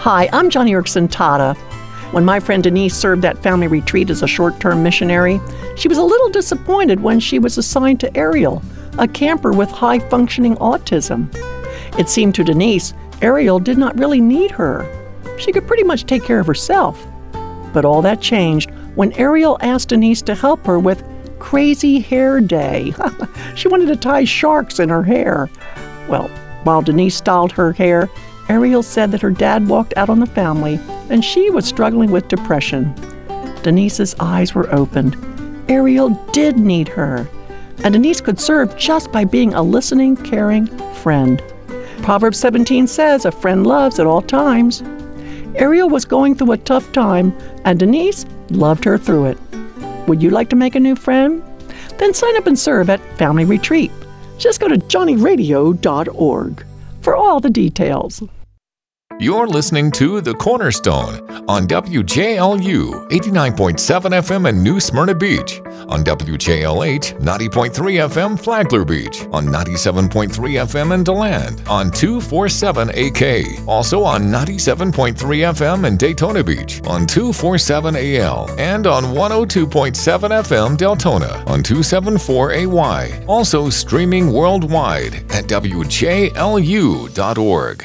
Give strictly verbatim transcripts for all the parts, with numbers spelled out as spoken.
Hi, I'm Johnny Erickson Tata. When my friend Denise served at family retreat as a short-term missionary, she was a little disappointed when she was assigned to Ariel, a camper with high-functioning autism. It seemed to Denise, Ariel did not really need her. She could pretty much take care of herself. But all that changed when Ariel asked Denise to help her with Crazy Hair Day. She wanted to tie sharks in her hair. Well, while Denise styled her hair, Ariel said that her dad walked out on the family and she was struggling with depression. Denise's eyes were opened. Ariel did need her, and Denise could serve just by being a listening, caring friend. Proverbs seventeen says, "A friend loves at all times." Ariel was going through a tough time, and Denise loved her through it. Would you like to make a new friend? Then sign up and serve at Family Retreat. Just go to johnny radio dot org for all the details. You're listening to The Cornerstone on W J L U eighty-nine point seven F M in New Smyrna Beach, on W J L H ninety point three F M Flagler Beach, on ninety-seven point three F M in DeLand, on two forty-seven A K, also on ninety-seven point three F M in Daytona Beach, on two forty-seven A L, and on one oh two point seven F M Deltona, on two seventy-four A Y, also streaming worldwide at W J L U dot org.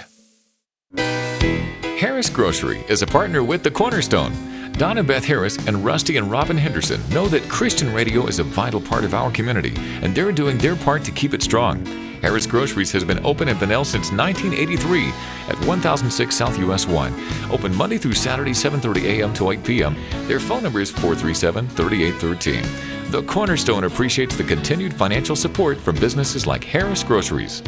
Harris Grocery is a partner with The Cornerstone. Donna Beth Harris and Rusty and Robin Henderson know that Christian radio is a vital part of our community, and they're doing their part to keep it strong. Harris Groceries has been open in Bunnell since nineteen eighty-three at one thousand six South U S one. Open Monday through Saturday, seven thirty a.m. to eight p.m. Their phone number is four three seven, three eight one three. The Cornerstone appreciates the continued financial support from businesses like Harris Groceries.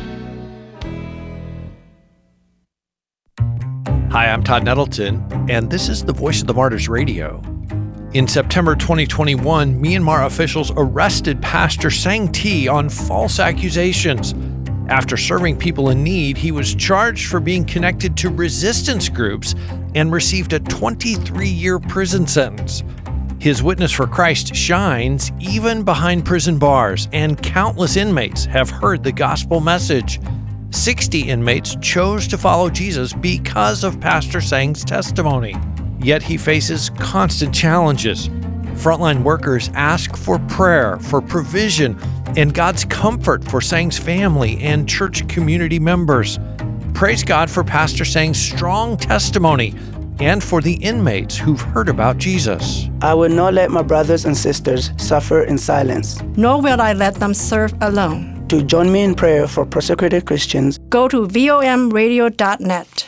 Hi, I'm Todd Nettleton, and this is the Voice of the Martyrs Radio. In September twenty twenty-one, Myanmar officials arrested Pastor Sang Thi on false accusations. After serving people in need, he was charged for being connected to resistance groups and received a twenty-three-year prison sentence. His witness for Christ shines even behind prison bars, and countless inmates have heard the gospel message. sixty inmates chose to follow Jesus because of Pastor Sang's testimony. Yet he faces constant challenges. Frontline workers ask for prayer, for provision, and God's comfort for Sang's family and church community members. Praise God for Pastor Sang's strong testimony and for the inmates who've heard about Jesus. I will not let my brothers and sisters suffer in silence. Nor will I let them serve alone. To join me in prayer for persecuted Christians, go to V O M radio dot net.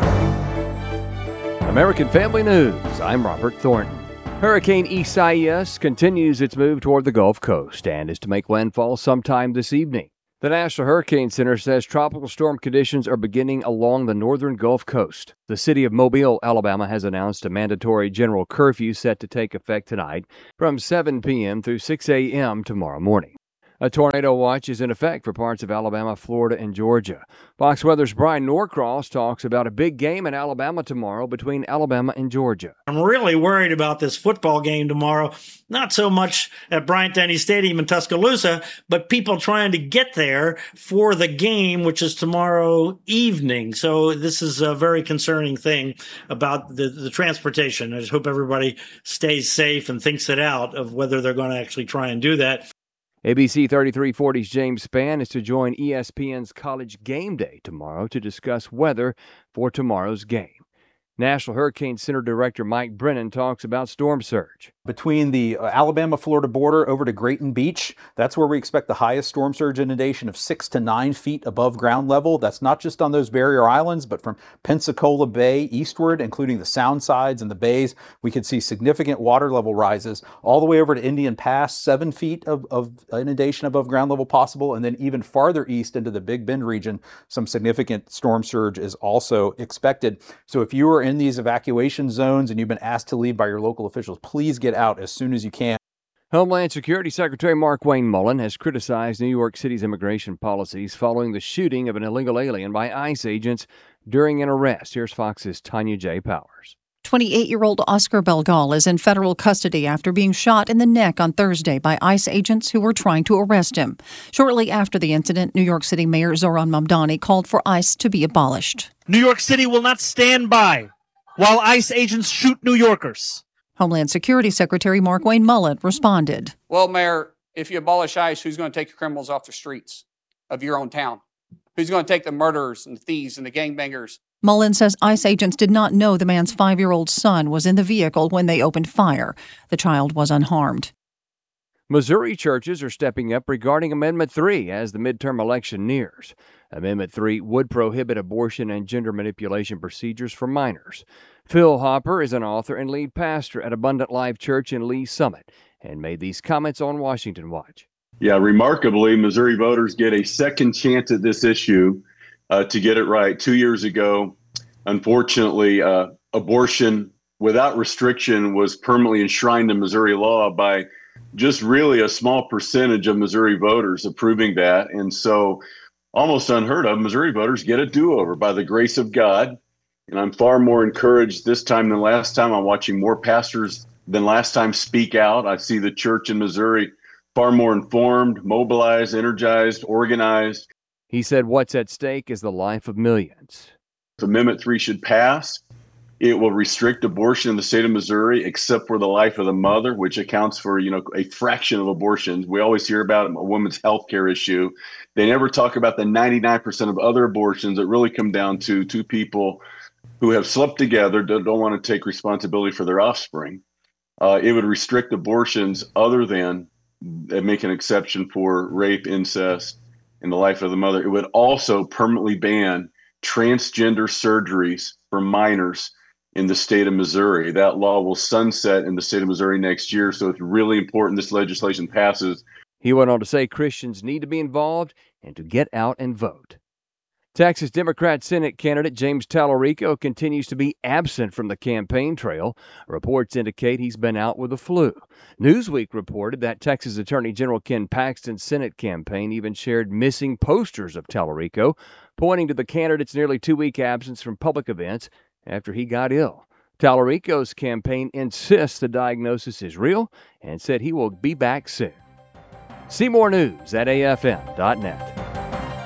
American Family News, I'm Robert Thornton. Hurricane Isaias continues its move toward the Gulf Coast and is to make landfall sometime this evening. The National Hurricane Center says tropical storm conditions are beginning along the northern Gulf Coast. The city of Mobile, Alabama, has announced a mandatory general curfew set to take effect tonight from seven p.m. through six a.m. tomorrow morning. A tornado watch is in effect for parts of Alabama, Florida, and Georgia. Fox Weather's Brian Norcross talks about a big game in Alabama tomorrow between Alabama and Georgia. I'm really worried about this football game tomorrow. Not so much at Bryant-Denny Stadium in Tuscaloosa, but people trying to get there for the game, which is tomorrow evening. So this is a very concerning thing about the, the transportation. I just hope everybody stays safe and thinks it out of whether they're going to actually try and do that. A B C thirty-three forty's James Spann is to join E S P N's College Game Day tomorrow to discuss weather for tomorrow's game. National Hurricane Center Director Mike Brennan talks about storm surge. Between the Alabama-Florida border over to Grayton Beach, that's where we expect the highest storm surge inundation of six to nine feet above ground level. That's not just on those barrier islands, but from Pensacola Bay eastward, including the Sound sides and the bays. We could see significant water level rises all the way over to Indian Pass, seven feet of, of inundation above ground level possible. And then even farther east into the Big Bend region, some significant storm surge is also expected. So if you are in these evacuation zones and you've been asked to leave by your local officials, please get out as soon as you can. Homeland Security Secretary Mark Wayne Mullen has criticized New York City's immigration policies following the shooting of an illegal alien by ICE agents during an arrest. Here's Fox's Tanya J. Powers. twenty-eight-year-old Oscar Belgal is in federal custody after being shot in the neck on Thursday by ICE agents who were trying to arrest him. Shortly after the incident, New York City Mayor Zohran Mamdani called for ICE to be abolished. New York City will not stand by while ICE agents shoot New Yorkers. Homeland Security Secretary Markwayne Mullin responded. Well, Mayor, if you abolish ICE, who's going to take your criminals off the streets of your own town? Who's going to take the murderers and the thieves and the gangbangers? Mullin says ICE agents did not know the man's five-year-old son was in the vehicle when they opened fire. The child was unharmed. Missouri churches are stepping up regarding Amendment three as the midterm election nears. Amendment three would prohibit abortion and gender manipulation procedures for minors. Phil Hopper is an author and lead pastor at Abundant Life Church in Lee Summit and made these comments on Washington Watch. Yeah, remarkably, Missouri voters get a second chance at this issue uh, to get it right. Two years ago, unfortunately, uh, abortion without restriction was permanently enshrined in Missouri law by just really a small percentage of Missouri voters approving that. And so almost unheard of, Missouri voters get a do-over by the grace of God. And I'm far more encouraged this time than last time. I'm watching more pastors than last time speak out. I see the church in Missouri far more informed, mobilized, energized, organized. He said what's at stake is the life of millions. If Amendment three should pass, it will restrict abortion in the state of Missouri, except for the life of the mother, which accounts for, you know, a fraction of abortions. We always hear about a woman's health care issue. They never talk about the ninety-nine percent of other abortions that really come down to two people who have slept together, don't, don't want to take responsibility for their offspring. Uh, it would restrict abortions other than make an exception for rape, incest, and the life of the mother. It would also permanently ban transgender surgeries for minors in the state of Missouri. That law will sunset in the state of Missouri next year, so it's really important this legislation passes. He went on to say Christians need to be involved and to get out and vote. Texas Democrat Senate candidate James Tallarico continues to be absent from the campaign trail. Reports indicate he's been out with the flu. Newsweek reported that Texas Attorney General Ken Paxton's Senate campaign even shared missing posters of Tallarico, pointing to the candidate's nearly two-week absence from public events after he got ill. Tallarico's campaign insists the diagnosis is real and said he will be back soon. See more news at A F M dot net.